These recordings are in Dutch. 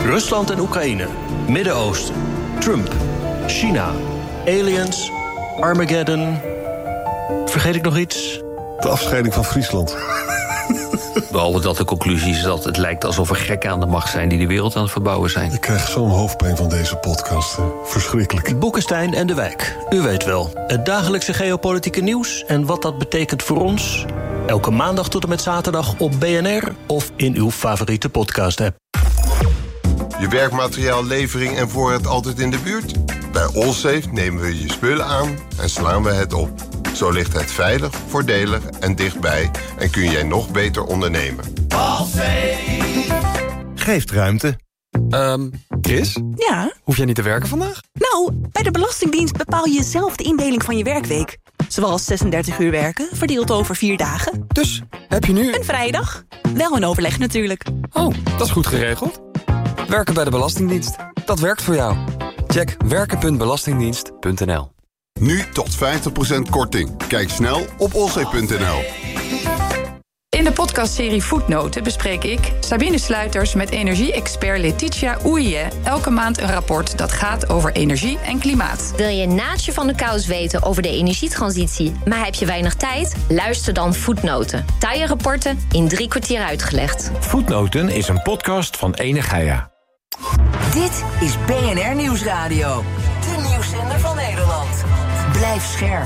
Rusland en Oekraïne, Midden-Oosten, Trump, China, aliens, Armageddon. Vergeet ik nog iets? De afscheiding van Friesland. Behalve dat de conclusie is dat het lijkt alsof er gekken aan de macht zijn die de wereld aan het verbouwen zijn. Ik krijg zo'n hoofdpijn van deze podcast. Verschrikkelijk. Boekenstein en de Wijk. U weet wel, het dagelijkse geopolitieke nieuws en wat dat betekent voor ons. Elke maandag tot en met zaterdag op BNR of in uw favoriete podcast-app. Je werkmateriaallevering en voorraad altijd in de buurt? Bij Allsafe nemen we je spullen aan en slaan we het op. Zo ligt het veilig, voordelig en dichtbij en kun jij nog beter ondernemen. Allsafe geeft ruimte. Chris? Ja? Hoef jij niet te werken vandaag? Nou, bij de Belastingdienst bepaal je zelf de indeling van je werkweek. Zoals 36 uur werken, verdeeld over 4 dagen. Dus, heb je nu... Een vrije dag. Wel een overleg natuurlijk. Oh, dat is goed geregeld. Werken bij de Belastingdienst. Dat werkt voor jou. Check werken.belastingdienst.nl. Nu tot 50% korting. Kijk snel op allsafe.nl. In de podcastserie Voetnoten bespreek ik, Sabine Sluiters, met energie-expert Letitia Oeije elke maand een rapport dat gaat over energie en klimaat. Wil je naadje van de kous weten over de energietransitie, maar heb je weinig tijd? Luister dan Voetnoten. Taaie rapporten in 3 kwartier uitgelegd. Voetnoten is een podcast van Ene Gaia. Dit is BNR Nieuwsradio. De nieuwszender van Nederland. Blijf scherp.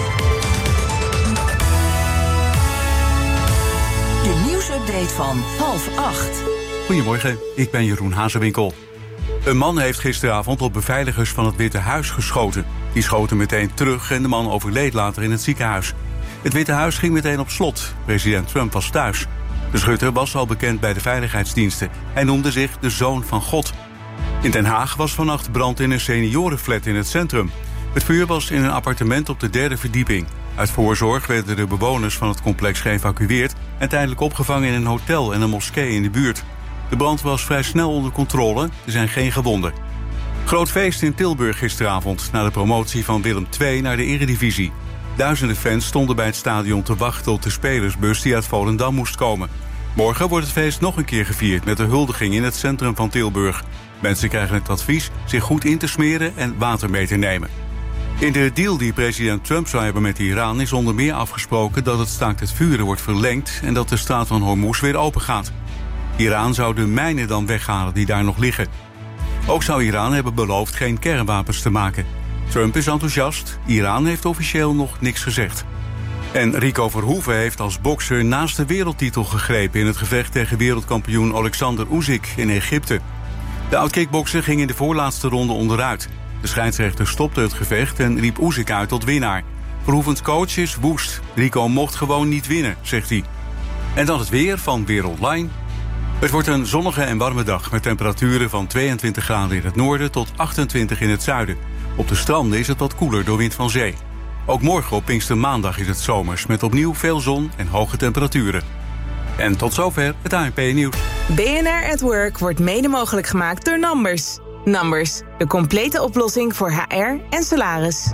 De nieuwsupdate van 7:30. Goedemorgen, ik ben Jeroen Hazewinkel. Een man heeft gisteravond op beveiligers van het Witte Huis geschoten. Die schoten meteen terug en de man overleed later in het ziekenhuis. Het Witte Huis ging meteen op slot. President Trump was thuis. De schutter was al bekend bij de veiligheidsdiensten. Hij noemde zich de Zoon van God. In Den Haag was vannacht brand in een seniorenflat in het centrum. Het vuur was in een appartement op de 3e verdieping. Uit voorzorg werden de bewoners van het complex geëvacueerd en tijdelijk opgevangen in een hotel en een moskee in de buurt. De brand was vrij snel onder controle, er zijn geen gewonden. Groot feest in Tilburg gisteravond na de promotie van Willem II naar de Eredivisie. Duizenden fans stonden bij het stadion te wachten op de spelersbus die uit Volendam moest komen. Morgen wordt het feest nog een keer gevierd met een huldiging in het centrum van Tilburg. Mensen krijgen het advies zich goed in te smeren en water mee te nemen. In de deal die president Trump zou hebben met Iran is onder meer afgesproken dat het staakt het vuren wordt verlengd en dat de straat van Hormuz weer open gaat. Iran zou de mijnen dan weghalen die daar nog liggen. Ook zou Iran hebben beloofd geen kernwapens te maken. Trump is enthousiast, Iran heeft officieel nog niks gezegd. En Rico Verhoeven heeft als bokser naast de wereldtitel gegrepen in het gevecht tegen wereldkampioen Alexander Usyk in Egypte. De oud-kickbokser ging in de voorlaatste ronde onderuit. De scheidsrechter stopte het gevecht en riep Usyk uit tot winnaar. Verhoevens coach is woest. Rico mocht gewoon niet winnen, zegt hij. En dan het weer van Weer Online. Het wordt een zonnige en warme dag met temperaturen van 22 graden in het noorden tot 28 in het zuiden. Op de stranden is het wat koeler door wind van zee. Ook morgen op Pinkstermaandag is het zomers met opnieuw veel zon en hoge temperaturen. En tot zover het ANP-nieuws. BNR at Work wordt mede mogelijk gemaakt door Numbers. Numbers, de complete oplossing voor HR en salaris.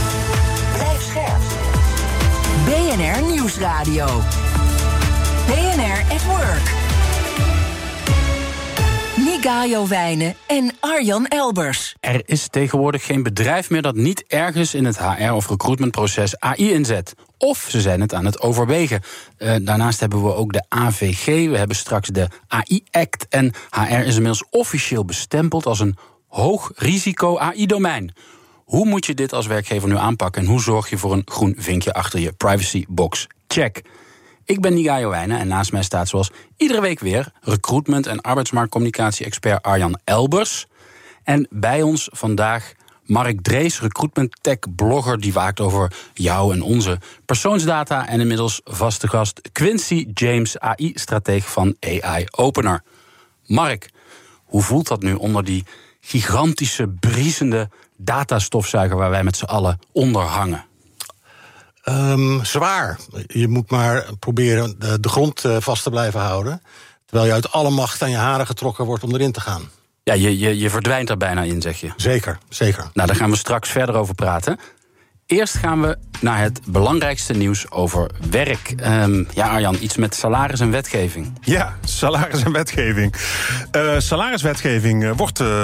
Blijf scherp. BNR Nieuwsradio. BNR at Work. Nigayo Wijnen en Arjan Elbers. Er is tegenwoordig geen bedrijf meer dat niet ergens in het HR- of recruitmentproces AI inzet. Of ze zijn het aan het overwegen. Daarnaast hebben we ook de AVG, we hebben straks de AI-act... en HR is inmiddels officieel bestempeld als een hoog risico AI-domein. Hoe moet je dit als werkgever nu aanpakken en hoe zorg je voor een groen vinkje achter je privacy box? Check. Ik ben Nigayo Wijnen en naast mij staat zoals iedere week weer recruitment- en arbeidsmarktcommunicatie-expert Arjan Elbers. En bij ons vandaag Mark Drees, recruitment tech blogger die waakt over jou en onze persoonsdata. En inmiddels vaste gast Quincy James, AI-strateeg van AI Opener. Mark, hoe voelt dat nu onder die gigantische, briesende datastofzuiger waar wij met z'n allen onder hangen? Zwaar. Je moet maar proberen de grond vast te blijven houden, terwijl je uit alle macht aan je haren getrokken wordt om erin te gaan. Ja, je verdwijnt er bijna in, zeg je. Zeker, zeker. Nou, daar gaan we straks verder over praten. eerst gaan we naar het belangrijkste nieuws over werk. Arjan, iets met salaris en wetgeving. Ja, salaris en wetgeving. Salariswetgeving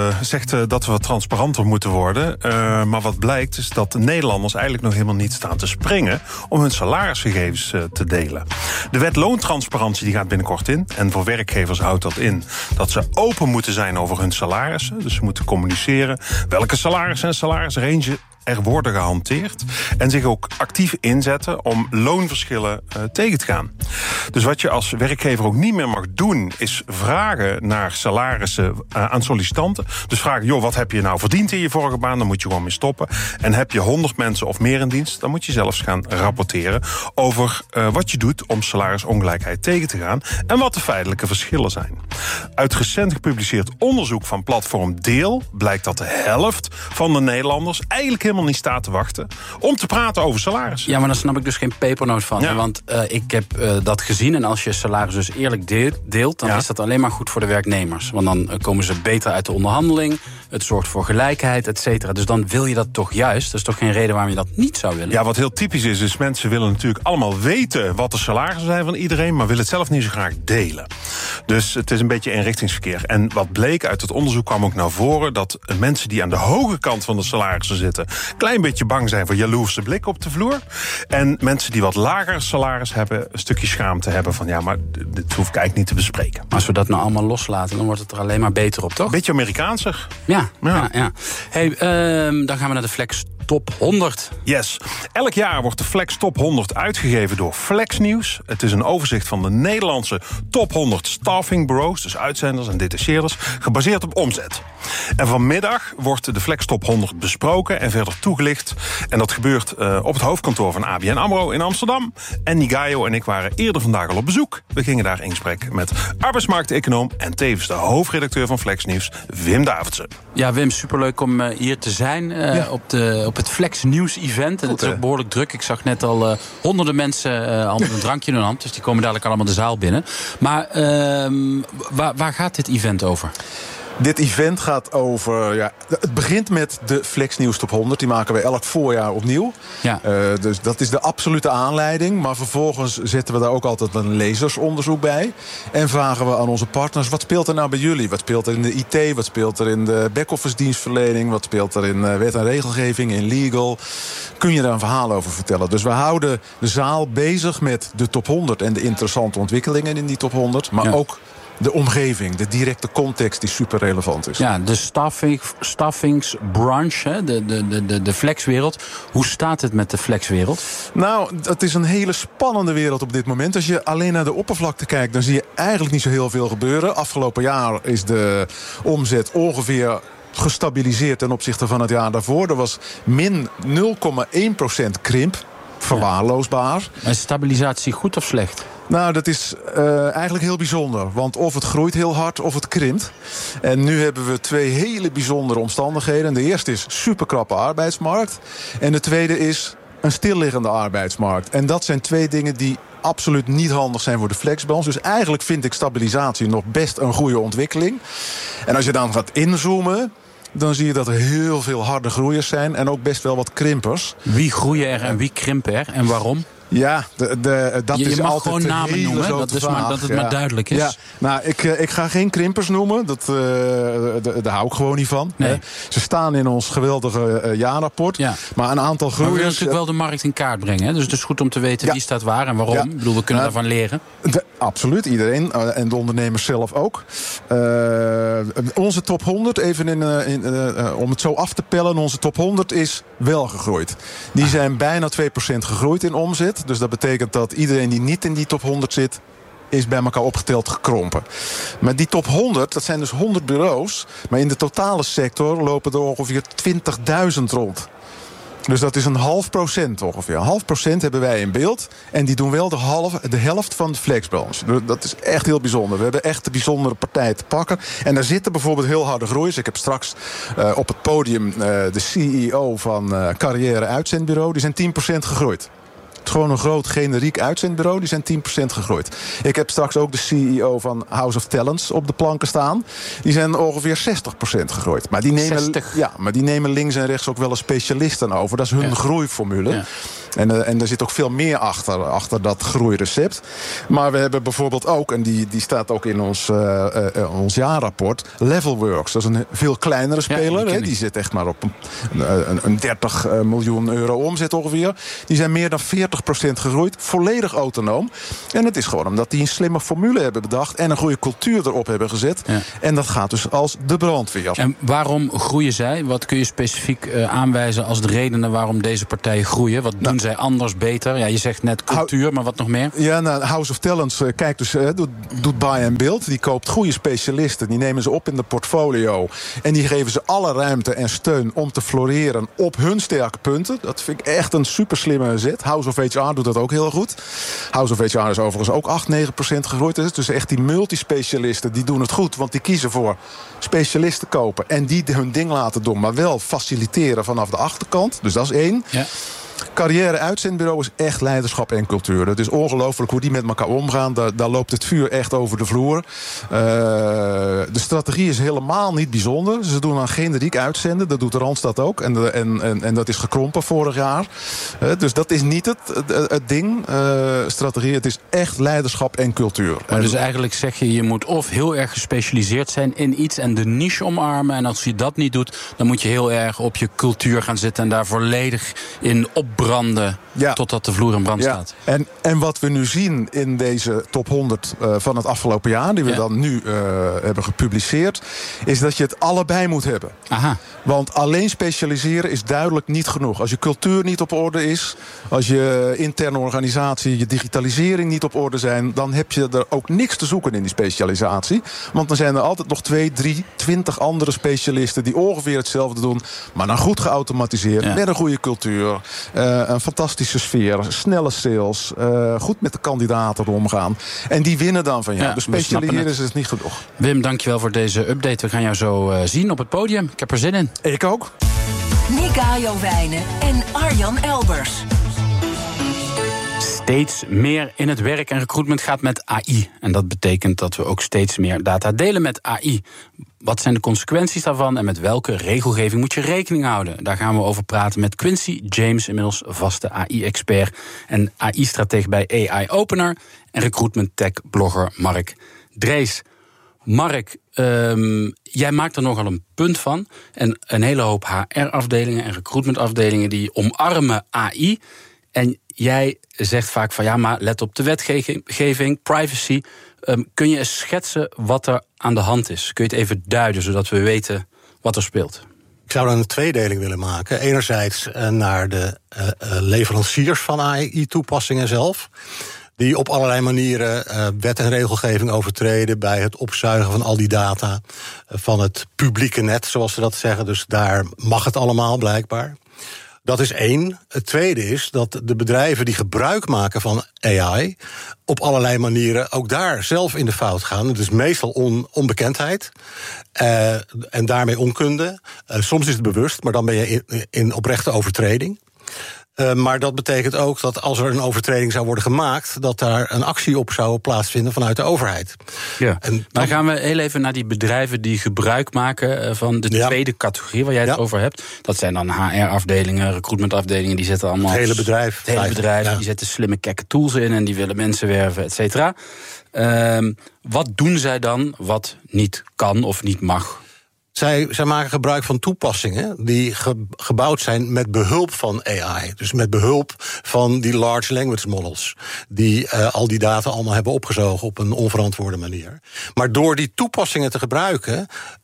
zegt dat we wat transparanter moeten worden. Maar wat blijkt is dat de Nederlanders eigenlijk nog helemaal niet staan te springen om hun salarisgegevens te delen. De wet loontransparantie die gaat binnenkort in. En voor werkgevers houdt dat in dat ze open moeten zijn over hun salarissen. Dus ze moeten communiceren welke salarissen en salarisrange er worden gehanteerd. En zich ook actief inzetten om loonverschillen tegen te gaan. Dus wat je als werkgever ook niet meer mag doen, is vragen naar salarissen aan sollicitanten. Dus vragen, joh, wat heb je nou verdiend in je vorige baan? Dan moet je gewoon mee stoppen. En heb je 100 mensen of meer in dienst, dan moet je zelfs gaan rapporteren over wat je doet om salarisongelijkheid tegen te gaan en wat de feitelijke verschillen zijn. Uit recent gepubliceerd onderzoek van platform Deel blijkt dat de helft van de Nederlanders eigenlijk helemaal niet staat te wachten om te praten over salaris. Ja, maar daar snap ik dus geen pepernoot van. Ja. Want ik heb dat gezien. En als je salaris dus eerlijk deelt, dan is dat alleen maar goed voor de werknemers. Want dan komen ze beter uit de onderhandeling. Het zorgt voor gelijkheid, et cetera. Dus dan wil je dat toch juist. Dat is toch geen reden waarom je dat niet zou willen? Ja, wat heel typisch is mensen willen natuurlijk allemaal weten wat de salarissen zijn van iedereen, maar willen het zelf niet zo graag delen. Dus het is een beetje eenrichtingsverkeer. En wat bleek uit het onderzoek kwam ook naar voren dat mensen die aan de hoge kant van de salarissen zitten klein beetje bang zijn voor jaloerse blik op de vloer. En mensen die wat lager salaris hebben, een stukje schaamte hebben van ja, maar dit hoef ik eigenlijk niet te bespreken. Als we dat nou allemaal loslaten, dan wordt het er alleen maar beter op, toch? Beetje Amerikaanser. Ja. Hey, dan gaan we naar de Flex Top 100. Yes. Elk jaar wordt de Flex Top 100 uitgegeven door Flexnieuws. Het is een overzicht van de Nederlandse top 100 staffing bureaus, dus uitzenders en detacheerders, gebaseerd op omzet. En vanmiddag wordt de Flex Top 100 besproken en verder toegelicht. En dat gebeurt op het hoofdkantoor van ABN AMRO in Amsterdam. En Nigayo en ik waren eerder vandaag al op bezoek. We gingen daar in gesprek met arbeidsmarkteconoom en tevens de hoofdredacteur van Flexnieuws, Wim Davidsen. Ja, Wim, superleuk om hier te zijn op het Flex Nieuws event. En het is ook behoorlijk druk. Ik zag net al honderden mensen al met een drankje in hun hand. Dus die komen dadelijk allemaal de zaal binnen. Maar waar gaat dit event over? Dit event gaat over... Ja, het begint met de Flex Nieuws Top 100. Die maken we elk voorjaar opnieuw. Ja. Dus dat is de absolute aanleiding. Maar vervolgens zetten we daar ook altijd een lezersonderzoek bij. En vragen we aan onze partners, wat speelt er nou bij jullie? Wat speelt er in de IT? Wat speelt er in de back-office dienstverlening? Wat speelt er in wet en regelgeving, in legal? Kun je daar een verhaal over vertellen? Dus we houden de zaal bezig met de top 100... en de interessante ontwikkelingen in die top 100. Maar ook de omgeving, de directe context die super relevant is. Ja, de staffingsbranche, de flexwereld. Hoe staat het met de flexwereld? Nou, het is een hele spannende wereld op dit moment. Als je alleen naar de oppervlakte kijkt, dan zie je eigenlijk niet zo heel veel gebeuren. Afgelopen jaar is de omzet ongeveer gestabiliseerd ten opzichte van het jaar daarvoor. Er was min 0,1% krimp. Verwaarloosbaar. En stabilisatie goed of slecht? Nou, dat is eigenlijk heel bijzonder. Want of het groeit heel hard of het krimpt. En nu hebben we twee hele bijzondere omstandigheden. De eerste is superkrappe arbeidsmarkt. En de tweede is een stilliggende arbeidsmarkt. En dat zijn twee dingen die absoluut niet handig zijn voor de flexbranche. Dus eigenlijk vind ik stabilisatie nog best een goede ontwikkeling. En als je dan gaat inzoomen, dan zie je dat er heel veel harde groeiers zijn en ook best wel wat krimpers. Wie groeien er en wie krimpen er en waarom? Ja, dat je is mag altijd gewoon namen noemen, dat het maar duidelijk is. Ja. Nou, ik ga geen krimpers noemen, daar hou ik gewoon niet van. Nee. Ze staan in ons geweldige jaarrapport. Ja. Maar een aantal groeiers... Maar we willen natuurlijk wel de markt in kaart brengen. Hè? Dus het is goed om te weten wie staat waar en waarom. Ja. Ik bedoel, we kunnen daarvan leren. Absoluut, iedereen. En de ondernemers zelf ook. Onze top 100, even om het zo af te pellen, onze top 100 is wel gegroeid. Die zijn bijna 2% gegroeid in omzet. Dus dat betekent dat iedereen die niet in die top 100 zit, is bij elkaar opgeteld gekrompen. Maar die top 100, dat zijn dus 100 bureaus. Maar in de totale sector lopen er ongeveer 20.000 rond. Dus dat is 0,5% ongeveer. 0,5% hebben wij in beeld. En die doen wel de helft van de flexbranche. Dat is echt heel bijzonder. We hebben echt een bijzondere partij te pakken. En daar zitten bijvoorbeeld heel harde groeiers. Ik heb straks op het podium de CEO van Carrière Uitzendbureau. Die zijn 10% gegroeid. gewoon een groot generiek uitzendbureau. Die zijn 10% gegroeid. Ik heb straks ook de CEO van House of Talents op de planken staan. Die zijn ongeveer 60% gegroeid. Maar die nemen links en rechts ook wel eens specialisten over. Dat is hun groeiformule. Ja. En er zit ook veel meer achter dat groeirecept. Maar we hebben bijvoorbeeld ook, en die staat ook in ons jaarrapport, Levelworks. Dat is een veel kleinere speler. Die zit echt maar op een 30 miljoen euro omzet ongeveer. Die zijn meer dan 40% gegroeid. Volledig autonoom. En het is gewoon omdat die een slimme formule hebben bedacht en een goede cultuur erop hebben gezet. Ja. En dat gaat dus als de brandweer. En waarom groeien zij? Wat kun je specifiek aanwijzen als de redenen waarom deze partijen groeien? Wat doen zij anders, beter? Ja, je zegt net cultuur, maar wat nog meer? Ja, House of Talents doet buy and build. Die koopt goede specialisten. Die nemen ze op in de portfolio. En die geven ze alle ruimte en steun om te floreren op hun sterke punten. Dat vind ik echt een super slimme zet. House of HR doet dat ook heel goed. House of HR is overigens ook 8-9% gegroeid. Dus echt die multispecialisten, die doen het goed. Want die kiezen voor specialisten kopen en die hun ding laten doen, maar wel faciliteren vanaf de achterkant. Dus dat is 1. Ja. Carrière-uitzendbureau is echt leiderschap en cultuur. Het is ongelooflijk hoe die met elkaar omgaan. Daar loopt het vuur echt over de vloer. De strategie is helemaal niet bijzonder. Ze doen aan generiek uitzenden. Dat doet de Randstad ook. En dat is gekrompen vorig jaar. Dus dat is niet het ding. Strategie. Het is echt leiderschap en cultuur. Maar dus eigenlijk zeg je moet of heel erg gespecialiseerd zijn in iets en de niche omarmen. En als je dat niet doet, dan moet je heel erg op je cultuur gaan zitten en daar volledig in opbranden totdat de vloer in brand staat. En wat we nu zien in deze top 100 van het afgelopen jaar, die we dan nu hebben gepubliceerd, is dat je het allebei moet hebben. Aha. Want alleen specialiseren is duidelijk niet genoeg. Als je cultuur niet op orde is, als je interne organisatie, je digitalisering niet op orde zijn, dan heb je er ook niks te zoeken in die specialisatie. Want dan zijn er altijd nog 2, 3, 20 andere specialisten die ongeveer hetzelfde doen, maar dan goed geautomatiseerd, met een goede cultuur, een fantastische sfeer, snelle sales, goed met de kandidaten omgaan. En die winnen dan van jou. Dus specialiseren is het niet genoeg. Wim, dankjewel voor deze update. We gaan jou zo zien op het podium. Ik heb er zin in. Ik ook. Nick Ajowijnen en Arjan Elbers. Steeds meer in het werk en recruitment gaat met AI. En dat betekent dat we ook steeds meer data delen met AI. Wat zijn de consequenties daarvan en met welke regelgeving moet je rekening houden? Daar gaan we over praten met Quincy James, inmiddels vaste AI-expert en AI-stratege bij AI Opener en recruitment tech-blogger Mark Drees. Mark, jij maakt er nogal een punt van. En een hele hoop HR-afdelingen en recruitment-afdelingen die omarmen AI. En jij zegt vaak van maar let op de wetgeving, privacy. Kun je eens schetsen wat er aan de hand is? Kun je het even duiden, zodat we weten wat er speelt? Ik zou dan een tweedeling willen maken. Enerzijds naar de leveranciers van AI-toepassingen zelf, die op allerlei manieren wet en regelgeving overtreden bij het opzuigen van al die data van het publieke net, zoals ze dat zeggen. Dus daar mag het allemaal blijkbaar. Dat is 1. Het tweede is dat de bedrijven die gebruik maken van AI op allerlei manieren ook daar zelf in de fout gaan. Het is meestal onbekendheid en daarmee onkunde. Soms is het bewust, maar dan ben je in oprechte overtreding. Maar dat betekent ook dat als er een overtreding zou worden gemaakt, dat daar een actie op zou plaatsvinden vanuit de overheid. Ja. En dan gaan we heel even naar die bedrijven die gebruik maken van de tweede categorie waar jij het over hebt. Dat zijn dan HR-afdelingen, recruitment-afdelingen, die zetten allemaal het hele bedrijf. Die zetten slimme kekke tools in en die willen mensen werven, et cetera. Wat doen zij dan wat niet kan of niet mag? Zij maken gebruik van toepassingen die gebouwd zijn met behulp van AI. Dus met behulp van die large language models, die al die data allemaal hebben opgezogen op een onverantwoorde manier. Maar door die toepassingen te gebruiken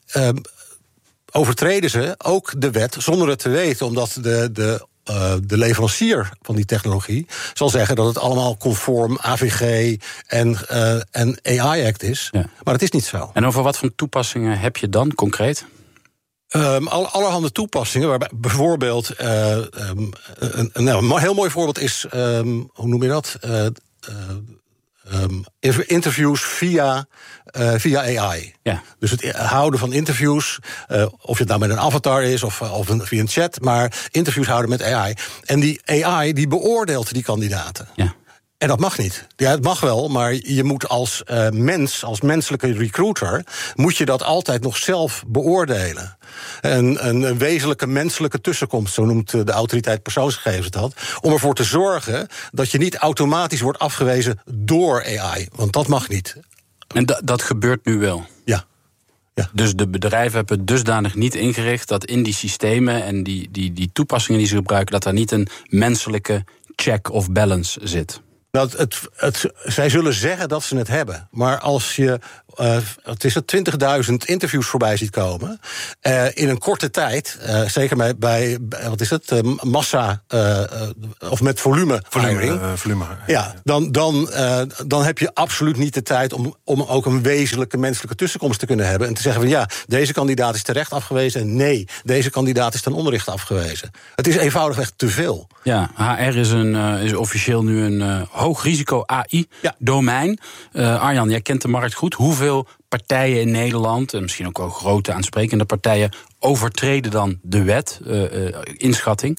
overtreden ze ook de wet zonder het te weten, omdat de leverancier van die technologie zal zeggen dat het allemaal conform AVG en AI-act is. Ja. Maar het is niet zo. En over wat voor toepassingen heb je dan concreet? Allerhande toepassingen, waarbij bijvoorbeeld een heel mooi voorbeeld is, hoe noem je dat? interviews via AI. Ja. Dus het houden van interviews, of het nou met een avatar is of via een chat, maar interviews houden met AI. En die AI die beoordeelt die kandidaten. Ja. En dat mag niet. Ja, het mag wel, maar je moet als als menselijke recruiter, moet je dat altijd nog zelf beoordelen. Een wezenlijke menselijke tussenkomst, zo noemt de autoriteit persoonsgegevens dat, om ervoor te zorgen dat je niet automatisch wordt afgewezen door AI. Want dat mag niet. En dat gebeurt nu wel? Ja. Ja. Dus de bedrijven hebben het dusdanig niet ingericht dat in die systemen en die toepassingen die ze gebruiken, dat daar niet een menselijke check of balance zit? Nou, zij zullen zeggen dat ze het hebben. Maar als je 20.000 interviews voorbij ziet komen, in een korte tijd, zeker bij massa, of met volume. Ja, dan heb je absoluut niet de tijd om ook een wezenlijke menselijke tussenkomst te kunnen hebben. En te zeggen van ja, deze kandidaat is terecht afgewezen. En nee, deze kandidaat is ten onrechte afgewezen. Het is eenvoudigweg te veel. Ja, HR is officieel nu een hoog risico AI-domein. Arjan, jij kent de markt goed. Hoeveel partijen in Nederland, en misschien ook wel grote aansprekende partijen, overtreden dan de wet? Inschatting?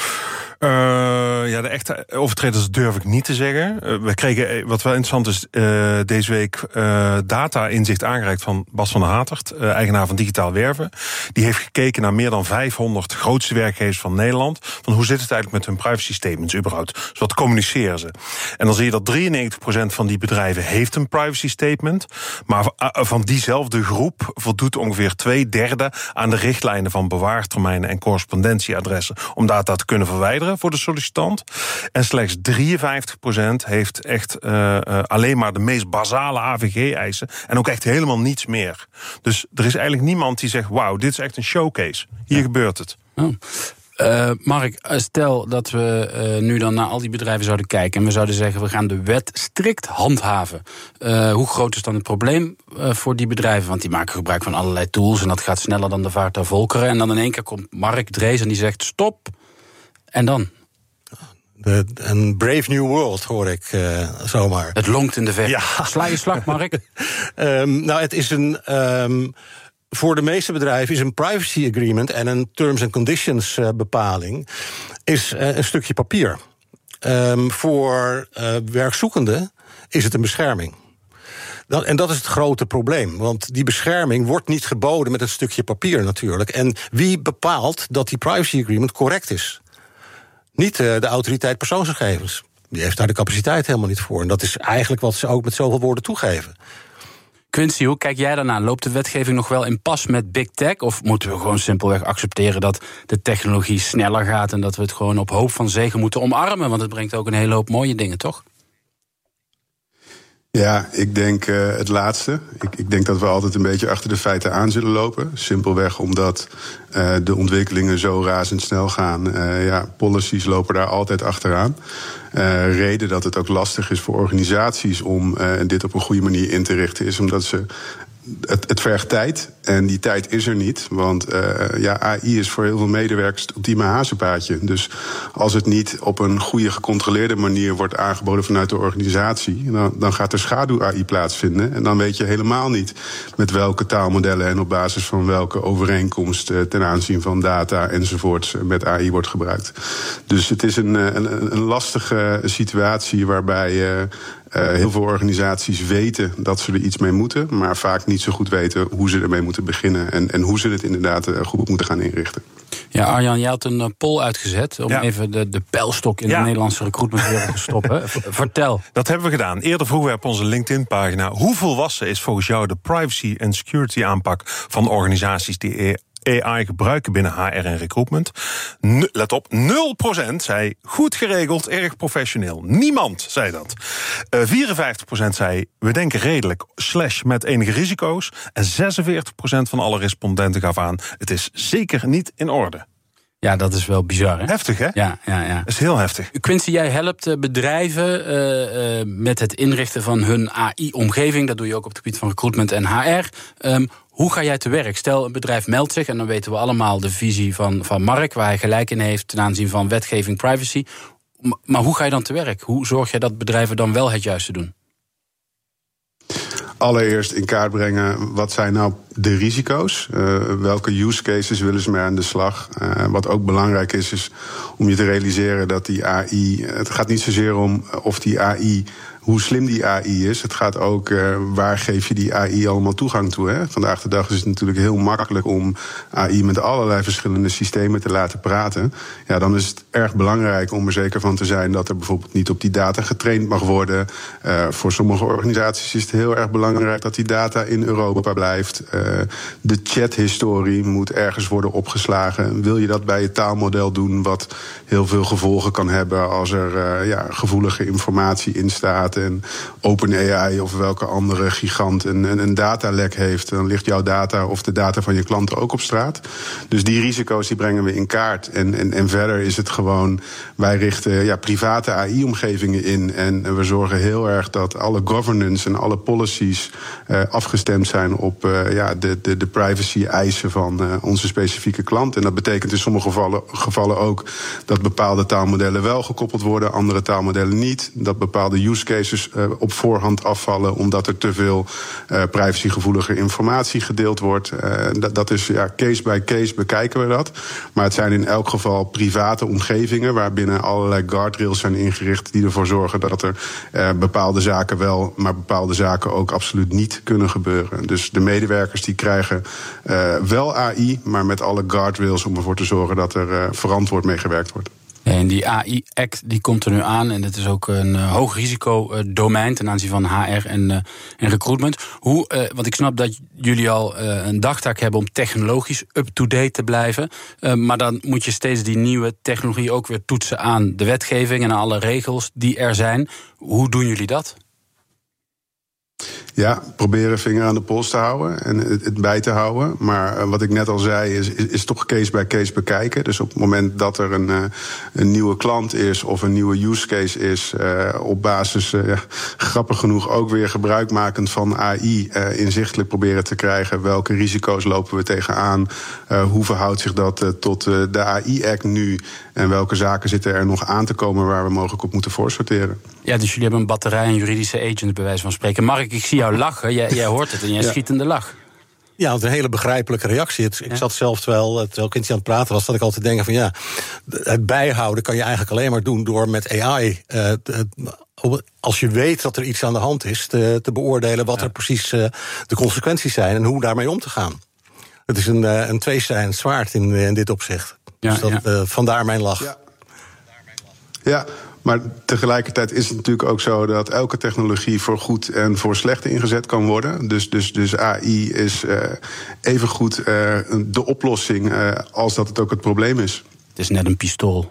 De echte overtreders durf ik niet te zeggen. We kregen, wat wel interessant is, deze week data-inzicht aangereikt van Bas van der Hatert, eigenaar van Digitaal Werven. Die heeft gekeken naar meer dan 500 grootste werkgevers van Nederland. Van hoe zit het eigenlijk met hun privacy statements überhaupt? Dus wat communiceren ze? En dan zie je dat 93% van die bedrijven heeft een privacy statement. Maar van diezelfde groep voldoet ongeveer 2/3 aan de richtlijnen van bewaartermijnen en correspondentieadressen om data te kunnen verwijderen voor de sollicitant. En slechts 53% heeft echt alleen maar de meest basale AVG-eisen en ook echt helemaal niets meer. Dus er is eigenlijk niemand die zegt, wauw, dit is echt een showcase. Hier gebeurt het. Oh. Mark, stel dat we nu dan naar al die bedrijven zouden kijken en we zouden zeggen, we gaan de wet strikt handhaven. Hoe groot is dan het probleem voor die bedrijven? Want die maken gebruik van allerlei tools en dat gaat sneller dan de vaart der volkeren. En dan in één keer komt Mark Drees en die zegt, stop. En dan? Een brave new world, hoor ik zomaar. Het lonkt in de verte. Ja. Sla je slag, Mark? Het is voor de meeste bedrijven is een privacy agreement en een terms and conditions bepaling is een stukje papier. Voor werkzoekenden is het een bescherming. En dat is het grote probleem, want die bescherming wordt niet geboden met een stukje papier natuurlijk. En wie bepaalt dat die privacy agreement correct is? Niet de autoriteit persoonsgegevens. Die heeft daar de capaciteit helemaal niet voor. En dat is eigenlijk wat ze ook met zoveel woorden toegeven. Quincy, hoe kijk jij daarna? Loopt de wetgeving nog wel in pas met big tech? Of moeten we gewoon simpelweg accepteren dat de technologie sneller gaat en dat we het gewoon op hoop van zegen moeten omarmen? Want het brengt ook een hele hoop mooie dingen, toch? Ja, ik denk het laatste. Ik denk dat we altijd een beetje achter de feiten aan zullen lopen. Simpelweg omdat de ontwikkelingen zo razendsnel gaan. Policies lopen daar altijd achteraan. Reden dat het ook lastig is voor organisaties om dit op een goede manier in te richten is omdat ze het vergt tijd en die tijd is er niet. Want AI is voor heel veel medewerkers het ultieme hazenpaadje. Dus als het niet op een goede gecontroleerde manier wordt aangeboden vanuit de organisatie, dan gaat er schaduw-AI plaatsvinden. En dan weet je helemaal niet met welke taalmodellen en op basis van welke overeenkomst ten aanzien van data enzovoorts met AI wordt gebruikt. Dus het is een lastige situatie waarbij heel veel organisaties weten dat ze er iets mee moeten, maar vaak niet zo goed weten hoe ze ermee moeten beginnen en hoe ze het inderdaad goed moeten gaan inrichten. Ja, Arjan, jij had een poll uitgezet om even de pijlstok in de Nederlandse recruitmentwereld te stoppen. Vertel. Dat hebben we gedaan. Eerder vroegen we op onze LinkedIn-pagina, hoe volwassen is volgens jou de privacy en security aanpak van organisaties die AI gebruiken binnen HR en recruitment? Let op, 0% zei goed geregeld, erg professioneel. Niemand zei dat. 54% zei we denken redelijk / met enige risico's. En 46% van alle respondenten gaf aan het is zeker niet in orde. Ja, dat is wel bizar, hè? Heftig, hè? Ja. Dat is heel heftig. Quincy, jij helpt bedrijven met het inrichten van hun AI-omgeving. Dat doe je ook op het gebied van recruitment en HR. Hoe ga jij te werk? Stel, een bedrijf meldt zich en dan weten we allemaal de visie van Mark, waar hij gelijk in heeft ten aanzien van wetgeving privacy. Maar hoe ga je dan te werk? Hoe zorg je dat bedrijven dan wel het juiste doen? Allereerst in kaart brengen, wat zijn nou de risico's? Welke use cases willen ze mee aan de slag? Wat ook belangrijk is om je te realiseren dat die AI... Het gaat niet zozeer om of die AI... hoe slim die AI is. Het gaat ook, waar geef je die AI allemaal toegang toe? Hè? Vandaag de dag is het natuurlijk heel makkelijk om AI met allerlei verschillende systemen te laten praten. Ja, dan is het erg belangrijk om er zeker van te zijn dat er bijvoorbeeld niet op die data getraind mag worden. Voor sommige organisaties is het heel erg belangrijk dat die data in Europa blijft. De chathistorie moet ergens worden opgeslagen. Wil je dat bij je taalmodel doen, wat heel veel gevolgen kan hebben als er gevoelige informatie in staat en OpenAI of welke andere gigant een datalek heeft, dan ligt jouw data of de data van je klanten ook op straat. Dus die risico's die brengen we in kaart. En verder is het gewoon, wij richten private AI-omgevingen in en we zorgen heel erg dat alle governance en alle policies afgestemd zijn op de privacy-eisen van onze specifieke klanten. En dat betekent in sommige gevallen ook dat bepaalde taalmodellen wel gekoppeld worden, andere taalmodellen niet. Dat bepaalde use cases op voorhand afvallen omdat er te veel privacygevoelige informatie gedeeld wordt. Dat is case by case bekijken we dat. Maar het zijn in elk geval private omgevingen waarbinnen allerlei guardrails zijn ingericht die ervoor zorgen dat er bepaalde zaken wel, maar bepaalde zaken ook absoluut niet kunnen gebeuren. Dus de medewerkers die krijgen wel AI, maar met alle guardrails om ervoor te zorgen dat er verantwoord mee gewerkt wordt. En die AI-act die komt er nu aan en het is ook een hoog risicodomein ten aanzien van HR en recruitment. Want ik snap dat jullie al een dagtaak hebben om technologisch up-to-date te blijven. Maar dan moet je steeds die nieuwe technologie ook weer toetsen aan de wetgeving en aan alle regels die er zijn. Hoe doen jullie dat? Ja, proberen vinger aan de pols te houden en het bij te houden. Maar wat ik net al zei, is toch case by case bekijken. Dus op het moment dat er een nieuwe klant is of een nieuwe use case is, op basis, grappig genoeg, ook weer gebruikmakend van AI, inzichtelijk proberen te krijgen welke risico's lopen we tegenaan. Hoe verhoudt zich dat tot de AI-act nu? En welke zaken zitten er nog aan te komen waar we mogelijk op moeten voorsorteren? Ja, dus jullie hebben een batterij en juridische agents bij wijze van spreken. Mark, ik zie jou lachen. Jij hoort het en jij schiet in de lach. Ja, want een hele begrijpelijke reactie. Ik zat zelf, terwijl ik aan het praten was, dat ik altijd denken van het bijhouden kan je eigenlijk alleen maar doen door met AI, als je weet dat er iets aan de hand is, te beoordelen wat er precies de consequenties zijn en hoe daarmee om te gaan. Het is een tweesnijdend zwaard in dit opzicht. Dus vandaar mijn lach. Ja, maar tegelijkertijd is het natuurlijk ook zo dat elke technologie voor goed en voor slecht ingezet kan worden. Dus AI is evengoed de oplossing als dat het ook het probleem is. Het is net een pistool.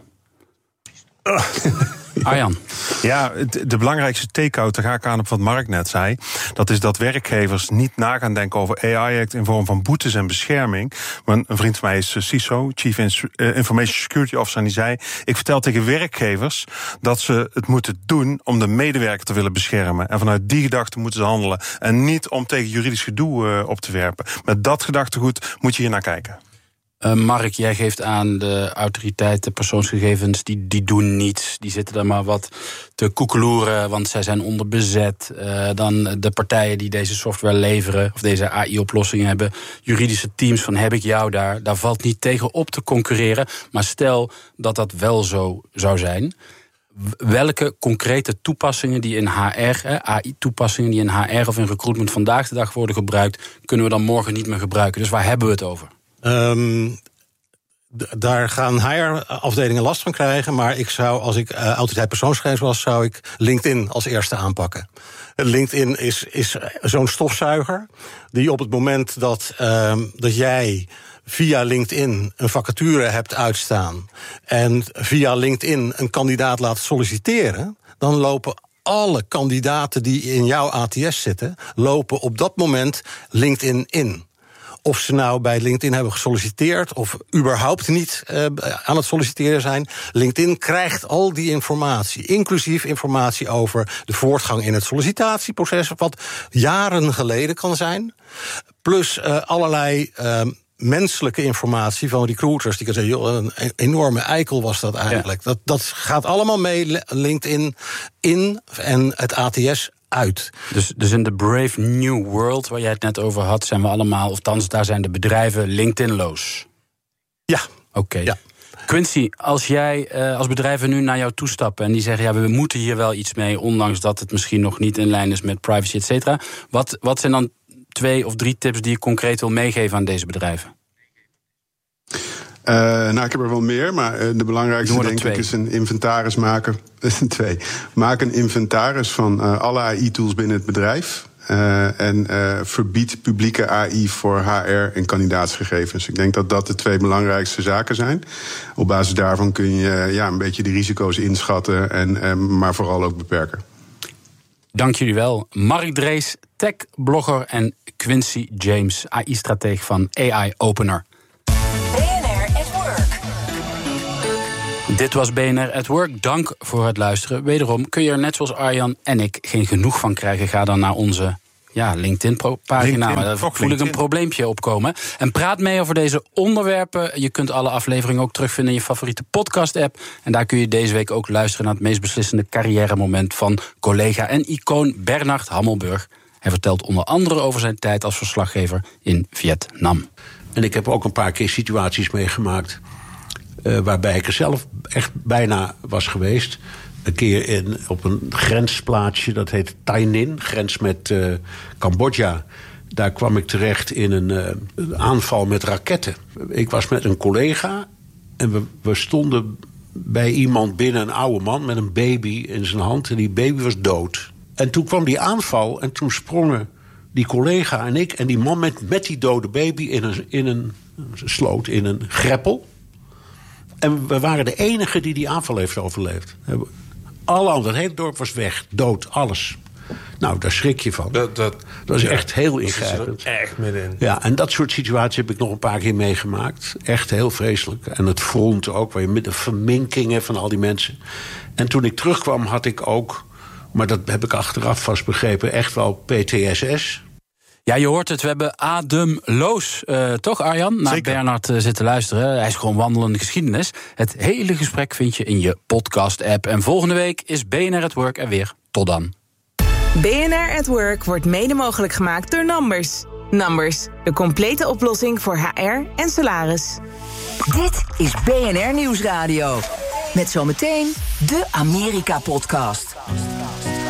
Arjan. Ja, de belangrijkste take-out, daar ga ik aan op wat Mark net zei. Dat is dat werkgevers niet na gaan denken over AI-act in vorm van boetes en bescherming. Maar een vriend van mij is CISO, Chief Information Security Officer, en die zei: ik vertel tegen werkgevers dat ze het moeten doen om de medewerker te willen beschermen. En vanuit die gedachte moeten ze handelen. En niet om tegen juridisch gedoe op te werpen. Met dat gedachtegoed moet je hier naar kijken. Mark, jij geeft aan de autoriteiten, persoonsgegevens, die doen niets. Die zitten daar maar wat te koekeloeren, want zij zijn onderbezet. Dan de partijen die deze software leveren, of deze AI-oplossingen hebben, juridische teams van heb ik jou daar valt niet tegen op te concurreren. Maar stel dat dat wel zo zou zijn. Welke concrete toepassingen die in HR, AI-toepassingen die in HR of in recruitment vandaag de dag worden gebruikt, kunnen we dan morgen niet meer gebruiken? Dus waar hebben we het over? Daar gaan HR-afdelingen last van krijgen, maar ik zou, als ik autoriteit persoonsgegevens was, zou ik LinkedIn als eerste aanpakken. LinkedIn is zo'n stofzuiger die op het moment dat jij via LinkedIn een vacature hebt uitstaan en via LinkedIn een kandidaat laat solliciteren, dan lopen alle kandidaten die in jouw ATS zitten, lopen op dat moment LinkedIn in. Of ze nou bij LinkedIn hebben gesolliciteerd of überhaupt niet aan het solliciteren zijn. LinkedIn krijgt al die informatie, inclusief informatie over de voortgang in het sollicitatieproces, wat jaren geleden kan zijn. Plus allerlei menselijke informatie van recruiters die kan zeggen, joh, een enorme eikel was dat eigenlijk. Ja. Dat gaat allemaal mee LinkedIn in en het ATS uit. Dus in de Brave New World, waar jij het net over had, zijn we allemaal, of althans, daar zijn de bedrijven LinkedIn-loos. Ja. Oké. Ja. Quincy, als jij als bedrijven nu naar jou toestappen en die zeggen, we moeten hier wel iets mee, ondanks dat het misschien nog niet in lijn is met privacy, et cetera. Wat zijn dan 2 of 3 tips die je concreet wil meegeven aan deze bedrijven? Ik heb er wel meer, maar de belangrijkste denk ik is een inventaris maken. 2. Maak een inventaris van alle AI-tools binnen het bedrijf. En verbied publieke AI voor HR en kandidaatsgegevens. Ik denk dat dat de 2 belangrijkste zaken zijn. Op basis daarvan kun je een beetje de risico's inschatten, maar vooral ook beperken. Dank jullie wel. Mark Drees, tech-blogger, en Quincy James, AI-strateeg van AI Opener. BNR at Work. Dit was BNR at Work. Dank voor het luisteren. Wederom kun je er net zoals Arjan en ik geen genoeg van krijgen. Ga dan naar onze LinkedIn-pagina. Daar voel ik een probleempje opkomen. En praat mee over deze onderwerpen. Je kunt alle afleveringen ook terugvinden in je favoriete podcast-app. En daar kun je deze week ook luisteren naar het meest beslissende carrière-moment van collega en icoon Bernard Hammelburg. Hij vertelt onder andere over zijn tijd als verslaggever in Vietnam. En ik heb ook een paar keer situaties meegemaakt waarbij ik er zelf echt bijna was geweest. Een keer op een grensplaatsje, dat heet Tay Ninh, grens met Cambodja. Daar kwam ik terecht in een aanval met raketten. Ik was met een collega en we stonden bij iemand binnen, een oude man met een baby in zijn hand. En die baby was dood. En toen kwam die aanval en toen sprongen die collega en ik en die man met die dode baby in een sloot, in een greppel. En we waren de enige die aanval heeft overleefd. Alle anderen, het hele dorp was weg, dood, alles. Nou, daar schrik je van. Dat is echt heel ingrijpend. Echt middenin. Ja, en dat soort situaties heb ik nog een paar keer meegemaakt. Echt heel vreselijk. En het front ook, waar je met de verminkingen van al die mensen. En toen ik terugkwam had ik ook, maar dat heb ik achteraf vast begrepen, echt wel PTSS. Ja, je hoort het, we hebben ademloos, toch Arjan? Naar Bernard zitten luisteren. Hij is gewoon wandelende geschiedenis. Het hele gesprek vind je in je podcast-app. En volgende week is BNR at Work er weer. Tot dan. BNR at Work wordt mede mogelijk gemaakt door Numbers. Numbers, de complete oplossing voor HR en salaris. Dit is BNR Nieuwsradio. Met zometeen de Amerika-podcast.